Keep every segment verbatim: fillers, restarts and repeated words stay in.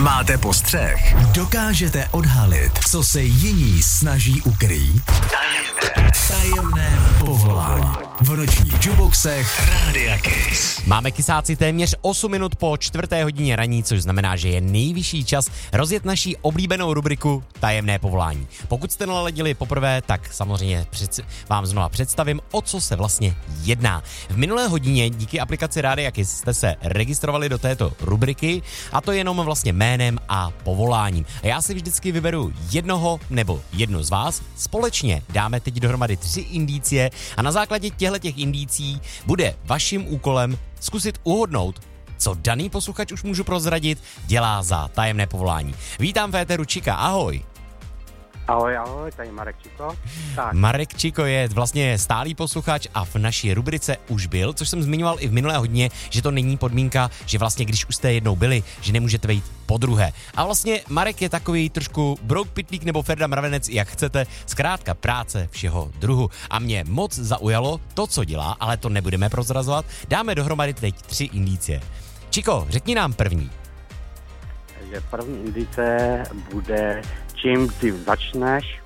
Máte postřeh? Dokážete odhalit, co se jiní snaží ukrýt? Tajemné, tajemné povolání. V nočních juboxech Rádia Kiss. Máme kysáci téměř osm minut po čtvrté hodině raní, což znamená, že je nejvyšší čas rozjet naší oblíbenou rubriku Tajemné povolání. Pokud jste naladili poprvé, tak samozřejmě před, vám znova představím, o co se vlastně jedná. V minulé hodině díky aplikaci Rádia Kiss jste se registrovali do této rubriky, a to jenom vlastně jménem a povoláním. A já si vždycky vyberu jednoho nebo jednu z vás, společně dáme teď dohromady tři indicie a na základě těchto těch indicí bude vaším úkolem zkusit uhodnout, co daný posluchač, už můžu prozradit, dělá za tajemné povolání. Vítám v éteru Čika, ahoj. Ahoj, ahoj, tady Marek Čiko. Tak. Marek Čiko je vlastně stálý posluchač a v naší rubrice už byl, což jsem zmiňoval i v minulé hodině, že to není podmínka, že vlastně když už jste jednou byli, že nemůžete vejít po druhé. A vlastně Marek je takový trošku Brouk Pytlík nebo Ferda Mravenec, jak chcete, zkrátka práce všeho druhu. A mě moc zaujalo to, co dělá, ale to nebudeme prozrazovat. Dáme dohromady teď tři indicie. Čiko, řekni nám první. Takže první indice bude, čím dřív začneš.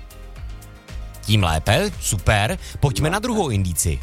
Tím lépe, super. Pojďme no. na druhou indici.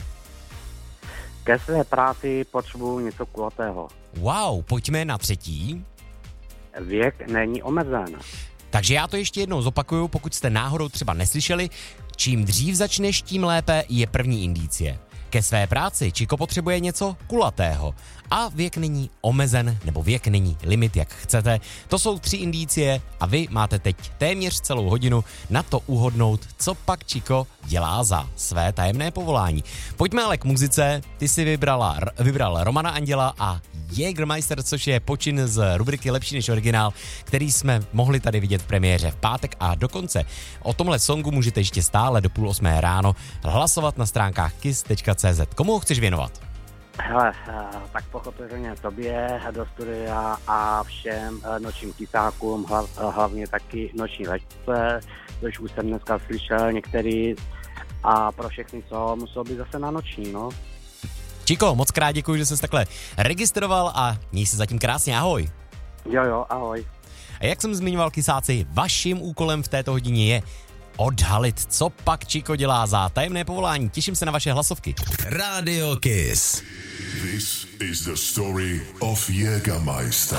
Ke své práci potřebuji něco kulatého. Wow, pojďme na třetí. Věk není omezen. Takže já to ještě jednou zopakuju, pokud jste náhodou třeba neslyšeli. Čím dřív začneš, tím lépe je první indicie. Ke své práci Čiko potřebuje něco kulatého. A věk není omezen, nebo věk není limit, jak chcete. To jsou tři indicie a vy máte teď téměř celou hodinu na to uhodnout, co pak Čiko dělá za své tajemné povolání. Pojďme ale k muzice. Ty si vybrala, vybral Romana Anděla a Jägermeister, což je počin z rubriky Lepší než originál, který jsme mohli tady vidět v premiéře v pátek a dokonce o tomhle songu můžete ještě stále do půl osmé ráno hlasovat na stránkách kiss tečka cé zet. Komu ho chceš věnovat? Hele, tak pochopitelně tobě do studia a všem nočním kysákům, hlavně taky noční lečce, což už jsem dneska slyšel některý, a pro všechny, co muselo být zase na noční, no. Čiko, moc krát děkuji, že jsi takhle registroval a měj se zatím krásně, ahoj. Jo, jo, ahoj. A jak jsem zmiňoval, kysáci, vaším úkolem v této hodině je odhalit, co pak Čiko dělá za tajemné povolání. Těším se na vaše hlasovky. Radio Kiss. This is the story of Jägermeister.